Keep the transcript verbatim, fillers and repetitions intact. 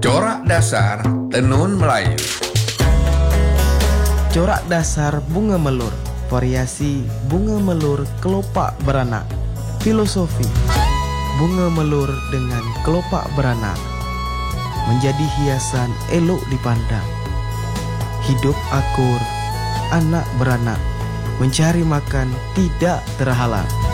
Corak dasar tenun Melayu. Corak dasar bunga melur, variasi bunga melur kelopak beranak. Filosofi bunga melur dengan kelopak beranak menjadi hiasan elok dipandang. Hidup akur, anak beranak, mencari makan tidak terhalang.